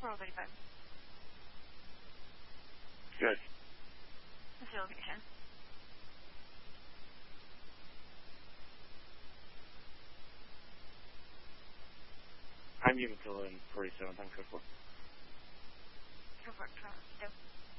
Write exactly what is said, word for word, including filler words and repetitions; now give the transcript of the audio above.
four thirty-five. Good. What's your location? I'm Umatilla in forty-seventh. I'm code four. Go for it. Go.